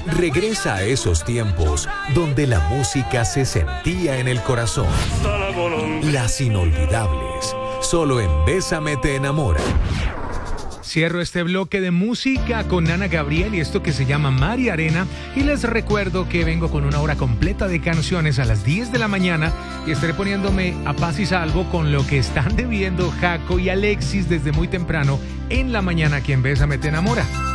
Regresa a esos tiempos donde la música se sentía en el corazón. Las inolvidables, solo en Bésame te enamora. Cierro este bloque de música con Ana Gabriel y esto que se llama Mar y Arena. Y les recuerdo que vengo con una hora completa de canciones a las 10 de la mañana y estaré poniéndome a paz y salvo con lo que están debiendo Jaco y Alexis desde muy temprano en la mañana aquí en Bésame te enamora.